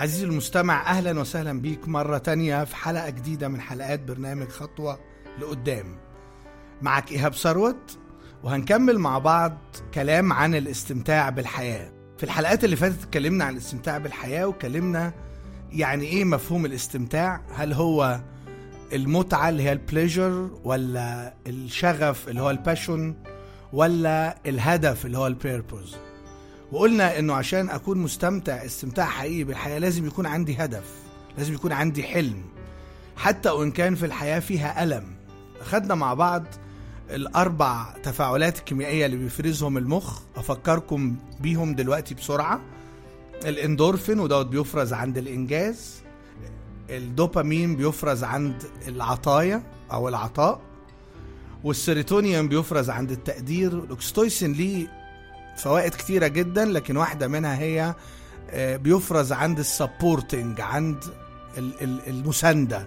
عزيزي المستمع، أهلا وسهلا بيك مرة تانية في حلقة جديدة من حلقات برنامج خطوة لقدام. معك إيهاب ثروت، وهنكمل مع بعض كلام عن الاستمتاع بالحياة. في الحلقات اللي فاتت اتكلمنا عن الاستمتاع بالحياة، وكلمنا يعني إيه مفهوم الاستمتاع. هل هو المتعة اللي هي البليجر، ولا الشغف اللي هو الباشون، ولا الهدف اللي هو البيربوز؟ وقلنا انه عشان اكون مستمتع استمتاع حقيقي بالحياة لازم يكون عندي هدف، لازم يكون عندي حلم، حتى وان كان في الحياة فيها ألم. أخدنا مع بعض الأربع تفاعلات الكيميائية اللي بيفرزهم المخ، أفكركم بيهم دلوقتي بسرعة. الاندورفين ودوت بيفرز عند الإنجاز، الدوبامين بيفرز عند العطايا أو العطاء، والسيروتونين بيفرز عند التقدير، والأكسيتوسين ليه فوائد كتيرة جدا، لكن واحدة منها هي بيفرز عند السبورتنج، عند المساندة.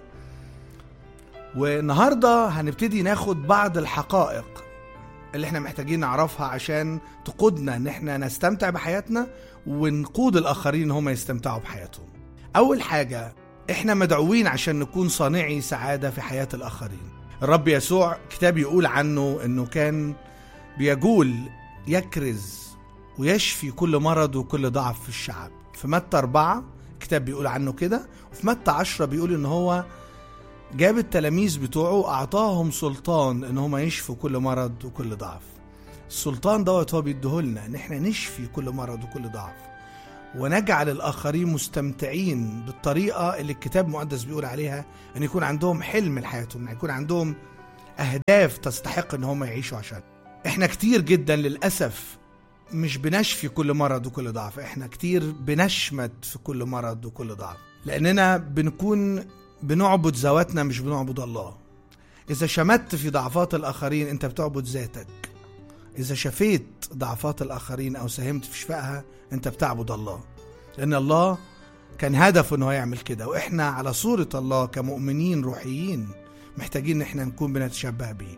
والنهاردة هنبتدي ناخد بعض الحقائق اللي احنا محتاجين نعرفها عشان تقودنا ان احنا نستمتع بحياتنا ونقود الآخرين هم يستمتعوا بحياتهم. أول حاجة، احنا مدعوين عشان نكون صانعي سعادة في حياة الآخرين. الرب يسوع كتاب يقول عنه انه كان بيقول يكرز ويشفي كل مرض وكل ضعف في الشعب. في متى 4 كتاب بيقول عنه كده، وفي متى 10 بيقول ان هو جاب التلاميذ بتوعه أعطاهم سلطان ان هم يشفوا كل مرض وكل ضعف. السلطان دوت هو بيديهولنا ان احنا نشفي كل مرض وكل ضعف، ونجعل الآخرين مستمتعين بالطريقة اللي الكتاب المقدس بيقول عليها، ان يكون عندهم حلم لحياتهم، ان يكون عندهم أهداف تستحق ان هم يعيشوا عشان. احنا كتير جدا للأسف مش بنشفي كل مرض وكل ضعف، احنا كتير بنشمت في كل مرض وكل ضعف، لأننا بنكون بنعبد ذواتنا مش بنعبد الله. إذا شمت في ضعفات الآخرين أنت بتعبد ذاتك، إذا شفيت ضعفات الآخرين أو ساهمت في شفائها أنت بتعبد الله، لأن الله كان هدفه أنه يعمل كده، وإحنا على صورة الله كمؤمنين روحيين محتاجين إحنا نكون بنتشبه بيه.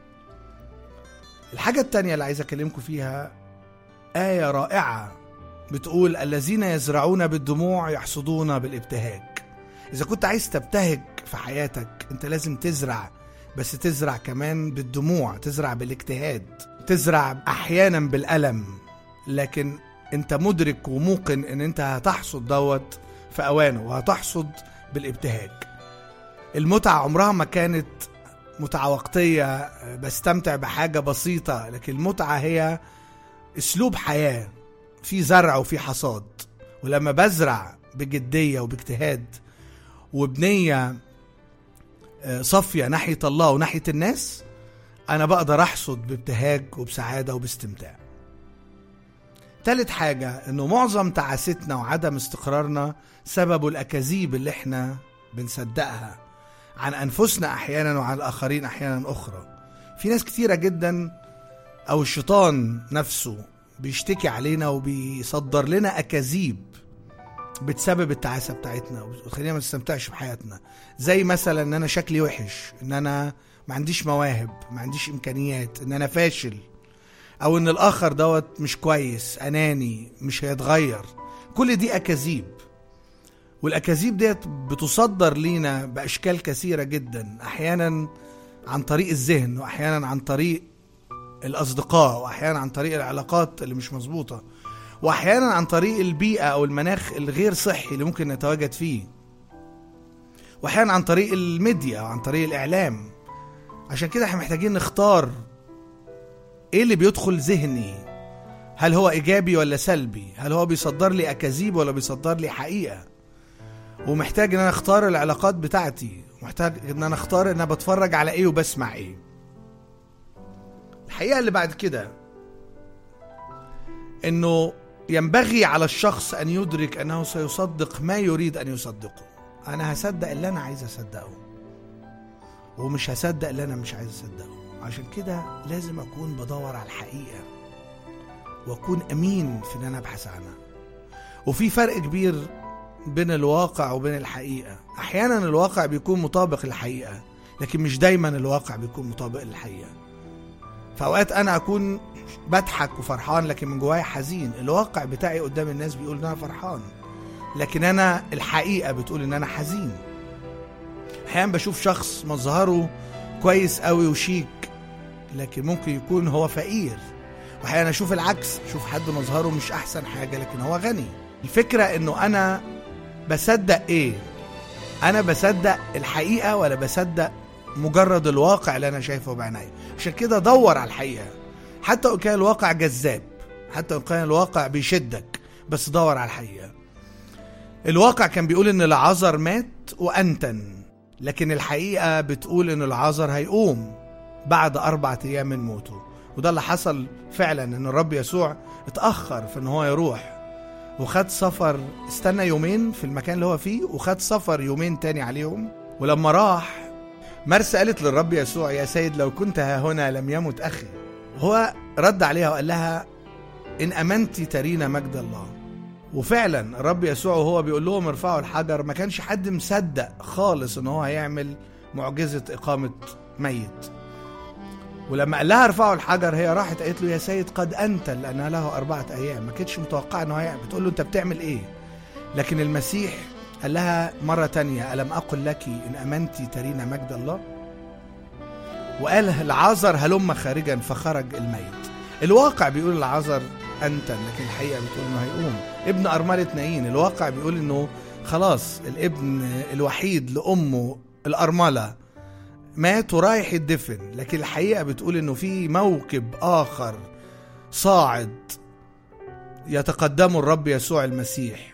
الحاجة التانية اللي عايز أكلمكم فيها آية رائعة بتقول الذين يزرعون بالدموع يحصدون بالابتهاج. إذا كنت عايز تبتهج في حياتك أنت لازم تزرع، بس تزرع كمان بالدموع، تزرع بالاجتهاد، تزرع أحيانا بالألم، لكن أنت مدرك وموقن أن أنت هتحصد دوت في أوانه، وهتحصد بالابتهاج. المتعة عمرها ما كانت متعة وقتية بستمتع بحاجة بسيطة، لكن المتعة هي اسلوب حياة في زرع وفي حصاد. ولما بزرع بجدية وباجتهاد وبنية صافية ناحية الله وناحية الناس، أنا بقدر أحصد بابتهاج وبسعادة وباستمتاع. ثالث حاجة، إنه معظم تعاستنا وعدم استقرارنا سبب الأكاذيب اللي احنا بنصدقها عن أنفسنا أحيانا وعن الآخرين أحيانا أخرى. في ناس كتيرة جدا أو الشيطان نفسه بيشتكي علينا وبيصدر لنا أكاذيب بتسبب التعاسة بتاعتنا وخلينا ما نستمتعش بحياتنا. زي مثلا ان انا شكلي وحش، ان انا ما عنديش مواهب، ما عنديش امكانيات، ان انا فاشل، او ان الاخر دوت مش كويس، اناني، مش هيتغير. كل دي اكاذيب، والاكاذيب ديت بتصدر لينا باشكال كثيرة جدا، احيانا عن طريق الذهن، واحيانا عن طريق الاصدقاء، واحيانا عن طريق العلاقات اللي مش مظبوطة، واحيانا عن طريق البيئة او المناخ الغير صحي اللي ممكن نتواجد فيه، واحيانا عن طريق الميديا او عن طريق الاعلام. عشان كده احنا محتاجين نختار ايه اللي بيدخل ذهني، هل هو ايجابي ولا سلبي، هل هو بيصدر لي اكاذيب ولا بيصدر لي حقيقة. ومحتاج ان انا اختار العلاقات بتاعتي، محتاج ان انا اختار ان انا بتفرج على ايه وبسمع ايه. الحقيقة اللي بعد كده انه ينبغي على الشخص أن يدرك أنه سيصدق ما يريد أن يصدقه. أنا هصدق اللي أنا عايز أصدقه، ومش هصدق اللي أنا مش عايز أصدقه. عشان كده لازم أكون بدور على الحقيقة، وأكون أمين في أن أنا أبحث عنها. وفي فرق كبير بين الواقع وبين الحقيقة. أحيانا الواقع بيكون مطابق للحقيقة، لكن مش دايما الواقع بيكون مطابق للحقيقة. فأوقات أنا أكون بضحك وفرحان لكن من جوايا حزين. الواقع بتاعي قدام الناس بيقول أنا فرحان، لكن أنا الحقيقة بتقول إن أنا حزين. أحيانا بشوف شخص مظهره كويس قوي وشيك، لكن ممكن يكون هو فقير. وأحيانا أشوف العكس، أشوف حد مظهره مش أحسن حاجة لكن هو غني. الفكرة إنه أنا بصدق إيه؟ أنا بصدق الحقيقة ولا بصدق مجرد الواقع اللي أنا شايفه بعيني؟ عشان كده دور على الحقيقة، حتى لو كان الواقع جذاب، حتى لو كان الواقع بيشدك، بس دور على الحقيقة. الواقع كان بيقول إن العازر مات وأنتن، لكن الحقيقة بتقول إن العازر هيقوم بعد 4 أيام من موته. وده اللي حصل فعلا، إن الرب يسوع اتأخر في إن هو يروح، وخد سفر، استنى يومين في المكان اللي هو فيه، وخد سفر يومين تاني عليهم. ولما راح، مرسى قالت للرب يسوع: يا سيد لو كنت ها هنا لم يمت أخي. هو رد عليها وقال لها: إن أمنت ترين مجد الله. وفعلا الرب يسوع وهو بيقول لهم ارفعوا الحجر، ما كانش حد مصدق خالص إن هو هيعمل معجزة إقامة ميت. ولما قال لها ارفعوا الحجر، هي راحت قالت له: يا سيد قد أنتن، لأنها له 4 أيام. ما كانتش متوقعة إنه هيعمل، بتقول له: أنت بتعمل إيه؟ لكن المسيح قال لها مرة تانية: ألم أقل لك إن أمنتي ترين مجد الله؟ وقال العازر هلم خارجا، فخرج الميت. الواقع بيقول العازر أنتن، لكن الحقيقة بتقول إنه هيقوم. ابن أرملة نايين، الواقع بيقول إنه خلاص الابن الوحيد لأمه الأرملة مات ورايح يدفن، لكن الحقيقة بتقول إنه في موكب آخر صاعد يتقدمه الرب يسوع المسيح،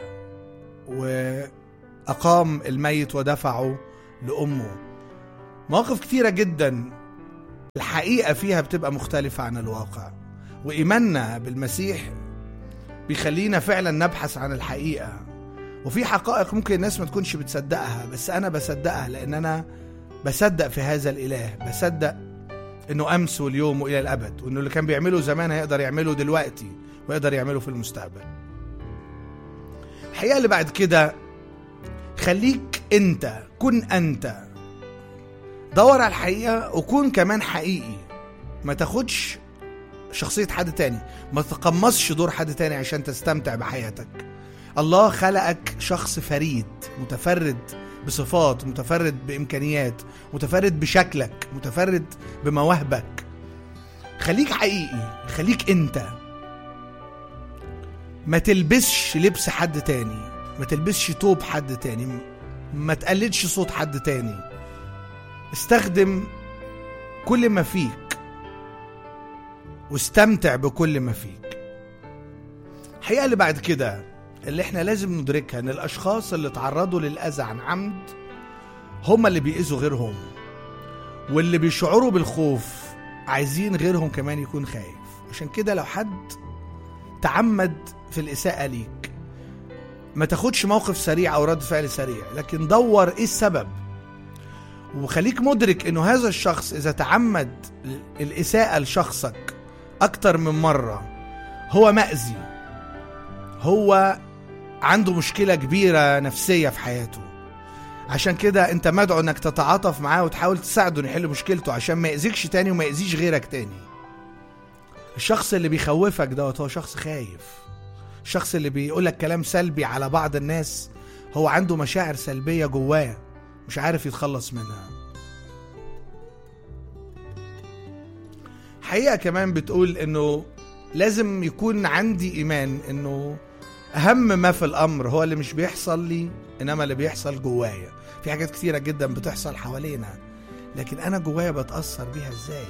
وأقام الميت ودفعه لأمه. مواقف كتيرة جدا الحقيقة فيها بتبقى مختلفة عن الواقع، وإيماننا بالمسيح بيخلينا فعلا نبحث عن الحقيقة. وفي حقائق ممكن الناس ما تكونش بتصدقها، بس أنا بصدقها، لأن أنا بصدق في هذا الإله، بصدق إنه أمس واليوم وإلى الأبد، وإنه اللي كان بيعمله زمان هيقدر يعمله دلوقتي ويقدر يعمله في المستقبل. الحقيقة اللي بعد كده، خليك أنت، كن أنت، دور على الحقيقة وكون كمان حقيقي. ما تاخدش شخصية حد تاني، ما تتقمصش دور حد تاني عشان تستمتع بحياتك. الله خلقك شخص فريد، متفرد بصفات، متفرد بإمكانيات، متفرد بشكلك، متفرد بمواهبك. خليك حقيقي، خليك أنت. ما تلبسش لبس حد تاني، ما تلبسش توب حد تاني، ما تقلدش صوت حد تاني. استخدم كل ما فيك واستمتع بكل ما فيك. الحقيقة اللي بعد كده اللي احنا لازم ندركها، ان الاشخاص اللي تعرضوا للأذى عن عمد هم اللي بيأذوا غيرهم، واللي بيشعروا بالخوف عايزين غيرهم كمان يكون خايف. عشان كده لو حد تعمد في الإساءة ليك، ما تاخدش موقف سريع او رد فعل سريع، لكن دور ايه السبب، وخليك مدرك انه هذا الشخص اذا تعمد الإساءة لشخصك اكتر من مرة هو مأذي، هو عنده مشكلة كبيرة نفسية في حياته. عشان كده انت مدعو انك تتعاطف معاه وتحاول تساعده يحل مشكلته عشان ما يأذيكش تاني وما يأذيش غيرك تاني. الشخص اللي بيخوفك دوت هو شخص خايف. الشخص اللي بيقولك كلام سلبي على بعض الناس هو عنده مشاعر سلبية جواه مش عارف يتخلص منها. حقيقة كمان بتقول انه لازم يكون عندي ايمان انه اهم ما في الامر هو اللي مش بيحصل لي، انما اللي بيحصل جوايا. في حاجات كتيرة جدا بتحصل حوالينا، لكن انا جوايا بتأثر بيها ازاي.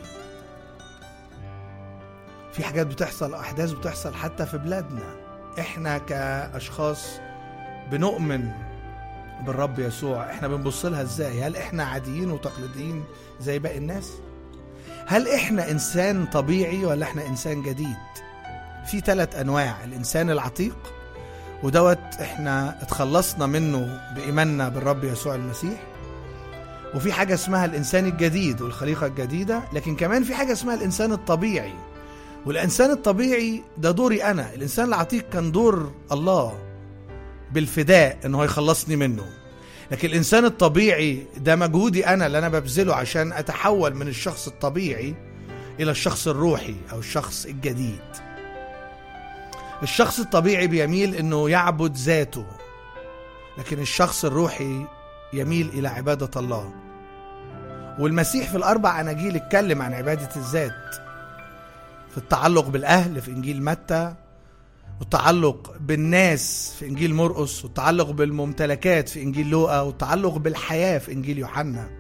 في حاجات بتحصل، احداث بتحصل حتى في بلادنا، احنا كاشخاص بنؤمن بالرب يسوع احنا بنبص لها ازاي؟ هل احنا عاديين وتقليديين زي باقي الناس؟ هل احنا انسان طبيعي ولا احنا انسان جديد؟ في 3 انواع: الانسان العتيق، ودوت احنا اتخلصنا منه بإيماننا بالرب يسوع المسيح. وفي حاجة اسمها الانسان الجديد والخليقة الجديدة، لكن كمان في حاجة اسمها الانسان الطبيعي. والانسان الطبيعي ده دوري انا. الانسان العتيق كان دور الله بالفداء انه يخلصني منه، لكن الانسان الطبيعي ده مجهودي انا اللي انا ببذله عشان اتحول من الشخص الطبيعي الى الشخص الروحي او الشخص الجديد. الشخص الطبيعي بيميل انه يعبد ذاته، لكن الشخص الروحي يميل إلى عبادة الله. والمسيح في الأربع أناجيل اتكلم عن عبادة الذات، في التعلق بالأهل في إنجيل متى، والتعلق بالناس في إنجيل مرقس، والتعلق بالممتلكات في إنجيل لوقا، والتعلق بالحياة في إنجيل يوحنا.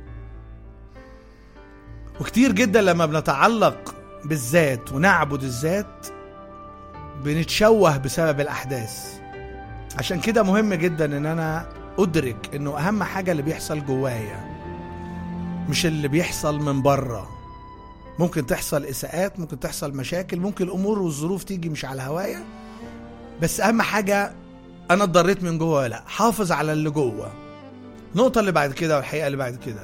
وكتير جدا لما بنتعلق بالذات ونعبد الذات بنتشوه بسبب الأحداث. عشان كده مهم جدا ان انا ادرك انه اهم حاجة اللي بيحصل جوايا مش اللي بيحصل من بره. ممكن تحصل اساءات، ممكن تحصل مشاكل، ممكن الامور والظروف تيجي مش على هوايا، بس اهم حاجة انا اتضريت من جوه. لا، حافظ على اللي جوه. النقطة اللي بعد كده والحقيقة اللي بعد كده،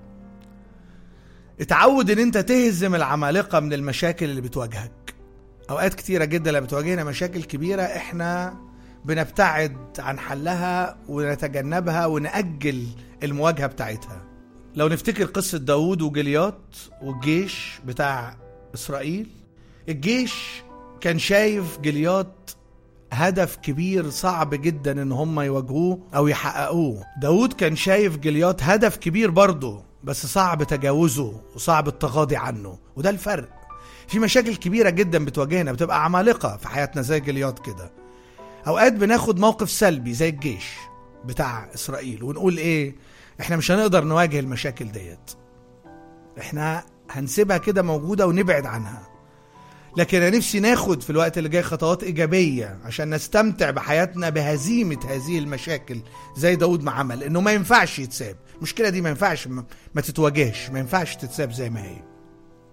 اتعود ان انت تهزم العمالقة من المشاكل اللي بتواجهك. اوقات كتيرة جدا لما بتواجهنا مشاكل كبيرة احنا بنبتعد عن حلها ونتجنبها ونأجل المواجهة بتاعتها. لو نفتكر قصة داود وجليات والجيش بتاع إسرائيل، الجيش كان شايف جليات هدف كبير صعب جدا ان هم يواجهوه او يحققوه. داود كان شايف جليات هدف كبير برضه بس صعب تجاوزه وصعب التغاضي عنه. وده الفرق. في مشاكل كبيرة جدا بتواجهنا بتبقى عمالقة في حياتنا زي جليات كده. اوقات بناخد موقف سلبي زي الجيش بتاع إسرائيل ونقول ايه، احنا مش هنقدر نواجه المشاكل ديت، احنا هنسيبها كده موجودة ونبعد عنها. لكن انا نفسي ناخد في الوقت اللي جاي خطوات ايجابية عشان نستمتع بحياتنا بهزيمة هذه المشاكل زي داود ما عمل. انه ما ينفعش يتساب المشكلة دي، ما ينفعش ما تتواجهش، ما ينفعش تتساب زي ما هي.